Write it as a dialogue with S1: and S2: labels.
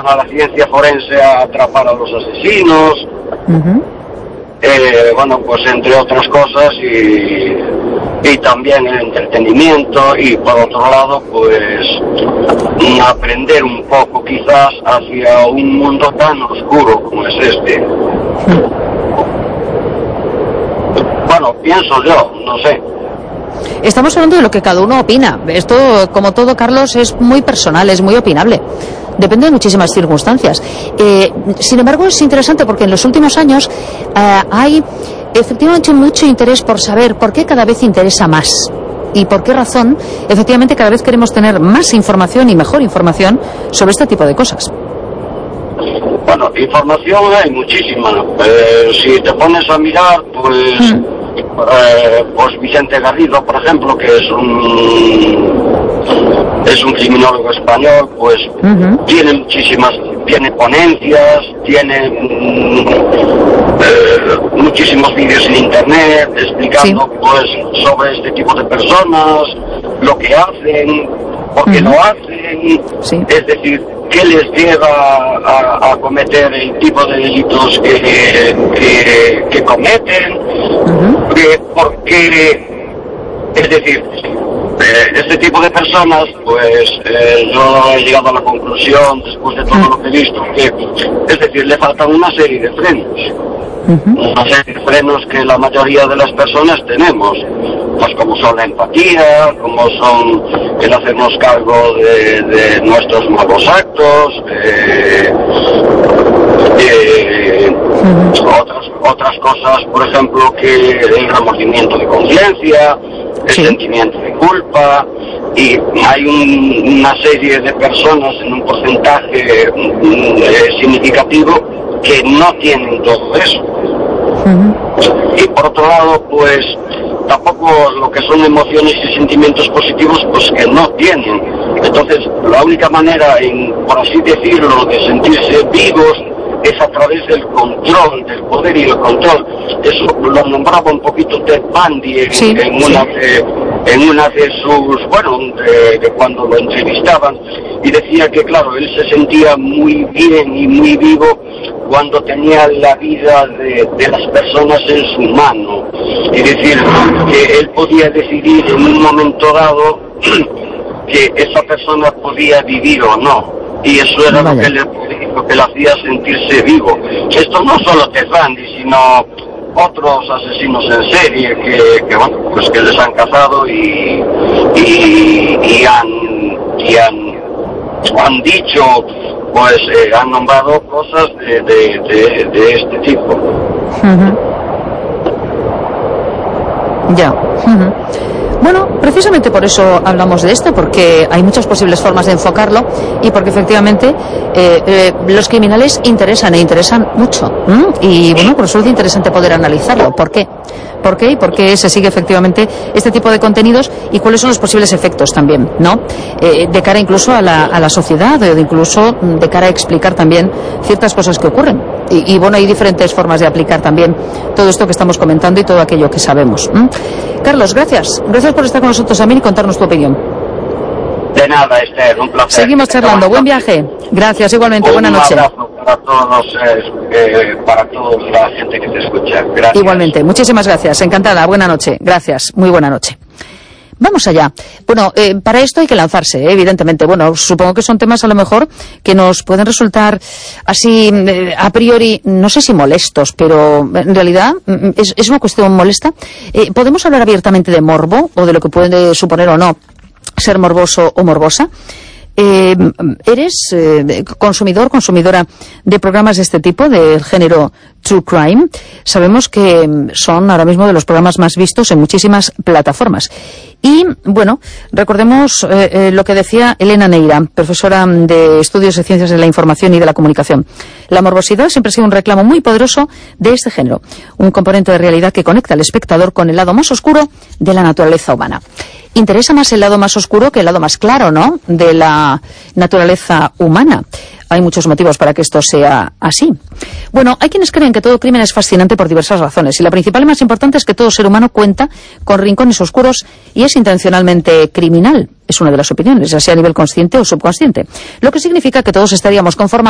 S1: dedican a la ciencia forense a atrapar a los asesinos, bueno, pues entre otras cosas, y también el entretenimiento, y por otro lado, pues aprender un poco quizás hacia un mundo tan oscuro como es este. Bueno, pienso yo, no sé.
S2: Estamos hablando de lo que cada uno opina. Esto, como todo, Carlos, es muy personal, es muy opinable. Depende de muchísimas circunstancias. Sin embargo, es interesante porque en los últimos años hay efectivamente mucho interés por saber por qué cada vez interesa más y por qué razón, efectivamente, cada vez queremos tener más información y mejor información sobre este tipo de cosas.
S1: Bueno, información hay muchísima. Si te pones a mirar, pues... pues Vicente Garrido, por ejemplo, que es un criminólogo español, pues tiene ponencias, tiene muchísimos vídeos en internet explicando pues sobre este tipo de personas, lo que hacen, por qué lo hacen, es decir, qué les lleva a cometer el tipo de delitos que cometen, porque, es decir, este tipo de personas, pues yo he llegado a la conclusión, después de todo lo que he visto, que, es decir, le faltan una serie de frenos. Una serie de frenos que la mayoría de las personas tenemos, pues como son la empatía, como son el hacernos cargo de nuestros malos actos, otras cosas, por ejemplo, que el remordimiento de conciencia, el sentimiento de culpa, y hay una serie de personas en un porcentaje significativo que no tienen todo eso. Y por otro lado, pues tampoco lo que son emociones y sentimientos positivos, pues que no tienen. Entonces, la única manera, por así decirlo, de sentirse vivos es a través del control, del poder y el control. Eso lo nombraba un poquito Ted Bundy en una de sus, bueno, de cuando lo entrevistaban, y decía que, claro, él se sentía muy bien y muy vivo cuando tenía la vida de las personas en su mano. Es decir, que él podía decidir en un momento dado que esa persona podía vivir o no. Y eso era lo que le hacía sentirse vivo. Esto no solo Ted Bundy, sino otros asesinos en serie que bueno, pues que les han cazado y han dicho, pues han nombrado cosas de este tipo.
S2: Ya. Bueno, precisamente por eso hablamos de esto, porque hay muchas posibles formas de enfocarlo y porque efectivamente los criminales interesan mucho. Y bueno, por eso es interesante poder analizarlo. ¿Por qué? ¿Por qué? Y por qué se sigue efectivamente este tipo de contenidos y cuáles son los posibles efectos también, ¿no? De cara incluso a la sociedad, o incluso de cara a explicar también ciertas cosas que ocurren. Y bueno, hay diferentes formas de aplicar también todo esto que estamos comentando y todo aquello que sabemos. Carlos, gracias. Gracias por estar con nosotros también y contarnos tu opinión.
S1: De nada, Esther, un placer.
S2: Seguimos charlando. Buen viaje. Gracias, igualmente. Buena noche.
S1: Un abrazo para toda la gente que te escucha. Gracias.
S2: Igualmente. Muchísimas gracias. Encantada. Buena noche. Gracias. Muy buena noche. Vamos allá. Bueno, para esto hay que lanzarse, evidentemente. Bueno, supongo que son temas a lo mejor que nos pueden resultar así a priori, no sé si molestos, pero en realidad es una cuestión molesta. ¿Podemos hablar abiertamente de morbo o de lo que puede suponer o no ser morboso o morbosa? ¿Eres consumidora de programas de este tipo, del género True Crime? Sabemos que son ahora mismo de los programas más vistos en muchísimas plataformas. Y, bueno, recordemos lo que decía Elena Neira, profesora de Estudios de Ciencias de la Información y de la Comunicación. La morbosidad siempre ha sido un reclamo muy poderoso de este género, un componente de realidad que conecta al espectador con el lado más oscuro de la naturaleza humana. Interesa más el lado más oscuro que el lado más claro, ¿no?, de la naturaleza humana. Hay muchos motivos para que esto sea así. Bueno, hay quienes creen que todo crimen es fascinante por diversas razones, y la principal y más importante es que todo ser humano cuenta con rincones oscuros y es intencionalmente criminal. Es una de las opiniones, ya sea a nivel consciente o subconsciente. Lo que significa que todos estaríamos conformados